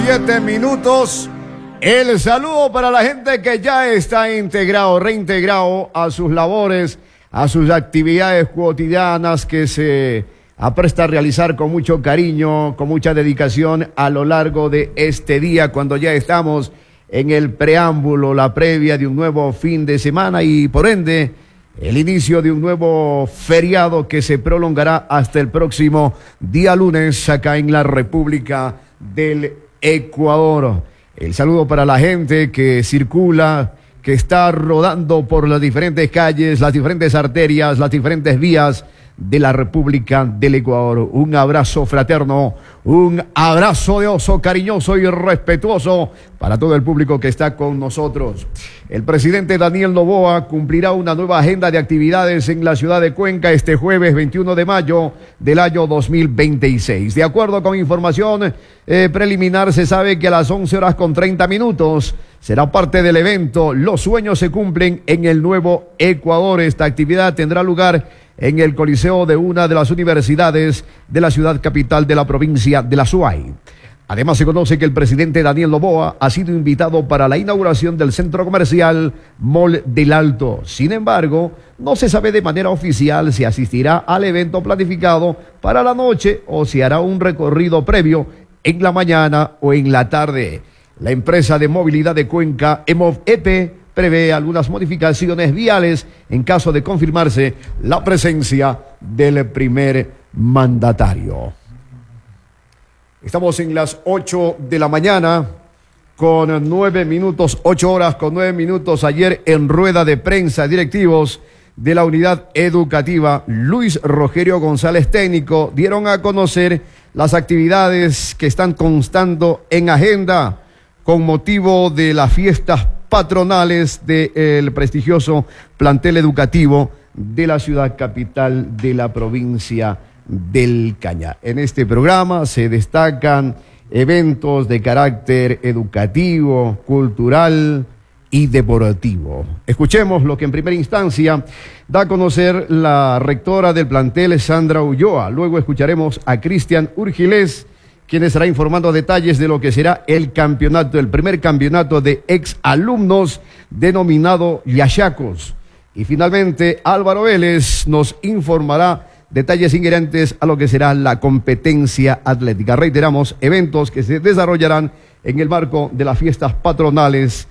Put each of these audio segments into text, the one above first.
7 minutos. El saludo para la gente que ya está reintegrado a sus labores, a sus actividades cotidianas que se apresta a realizar con mucho cariño, con mucha dedicación a lo largo de este día, cuando ya estamos en el preámbulo, la previa de un nuevo fin de semana y por ende el inicio de un nuevo feriado que se prolongará hasta el próximo día lunes acá en la República del Ecuador. El saludo para la gente que circula, que está rodando por las diferentes calles, las diferentes arterias, las diferentes vías de la República del Ecuador. Un abrazo fraterno, un abrazo de oso cariñoso y respetuoso para todo el público que está con nosotros. El presidente Daniel Noboa cumplirá una nueva agenda de actividades en la ciudad de Cuenca este jueves 21 de mayo del año 2026. De acuerdo con información preliminar, se sabe que a las 11:30 será parte del evento Los Sueños se cumplen en el Nuevo Ecuador. Esta actividad tendrá lugar en el Coliseo de una de las universidades de la ciudad capital de la provincia de la Suay. Además, se conoce que el presidente Daniel Noboa ha sido invitado para la inauguración del centro comercial Mall del Alto. Sin embargo, no se sabe de manera oficial si asistirá al evento planificado para la noche o si hará un recorrido previo en la mañana o en la tarde. La empresa de movilidad de Cuenca, EMOV-EP, prevé algunas modificaciones viales en caso de confirmarse la presencia del primer mandatario. Estamos en las 8 de la mañana con 9 minutos, 8 horas con 9 minutos. Ayer en rueda de prensa, directivos de la unidad educativa Luis Rogerio González, técnico, dieron a conocer las actividades que están constando en agenda con motivo de las fiestas patronales del prestigioso plantel educativo de la ciudad capital de la provincia del Cañar. En este programa se destacan eventos de carácter educativo, cultural y deportivo. Escuchemos lo que en primera instancia da a conocer la rectora del plantel, Sandra Ulloa. Luego escucharemos a Cristian Urgilés, quien estará informando detalles de lo que será el primer campeonato de exalumnos denominado Yashacos. Y finalmente Álvaro Vélez nos informará detalles inherentes a lo que será la competencia atlética. Reiteramos, eventos que se desarrollarán en el marco de las fiestas patronales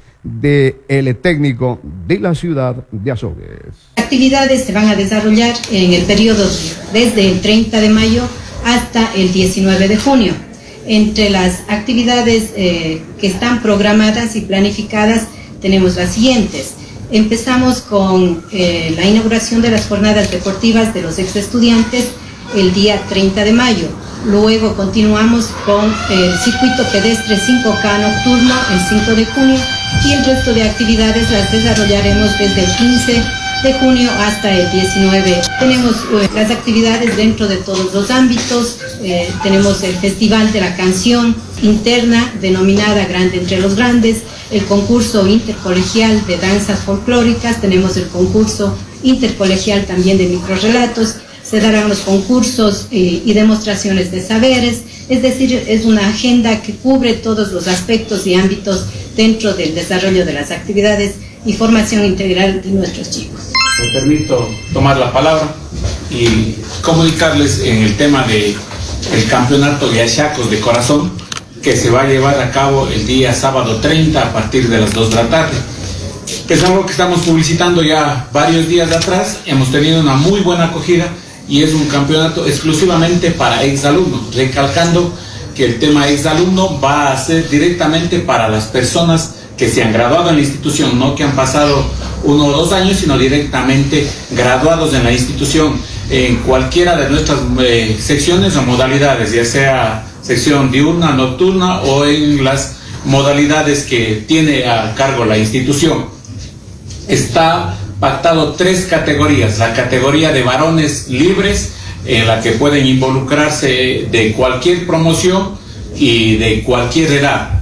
del técnico de la ciudad de Azogues. Actividades se van a desarrollar en el periodo desde el 30 de mayo hasta el 19 de junio. Entre las actividades que están programadas y planificadas tenemos las siguientes. Empezamos con la inauguración de las jornadas deportivas de los exestudiantes el día 30 de mayo. Luego continuamos con el circuito pedestre 5K nocturno el 5 de junio y el resto de actividades las desarrollaremos desde el 15 de junio hasta el 19. Tenemos las actividades dentro de todos los ámbitos. Tenemos el Festival de la Canción Interna, denominada Grande entre los Grandes, el concurso intercolegial de danzas folclóricas, tenemos el concurso intercolegial también de microrrelatos, se darán los concursos y demostraciones de saberes, es decir, es una agenda que cubre todos los aspectos y ámbitos dentro del desarrollo de las actividades y formación integral de nuestros chicos. Me permito tomar la palabra y comunicarles en el tema del campeonato de Yashacos de corazón que se va a llevar a cabo el día sábado 30 a partir de las 2 de la tarde. Es algo que estamos publicitando ya varios días atrás, hemos tenido una muy buena acogida y es un campeonato exclusivamente para exalumnos, recalcando que el tema exalumno va a ser directamente para las personas que se han graduado en la institución, no que han pasado 1 o 2 años, sino directamente graduados en la institución en cualquiera de nuestras secciones o modalidades, ya sea sección diurna, nocturna o en las modalidades que tiene a cargo la institución. Está pactado 3 categorías: la categoría de varones libres, en la que pueden involucrarse de cualquier promoción y de cualquier edad.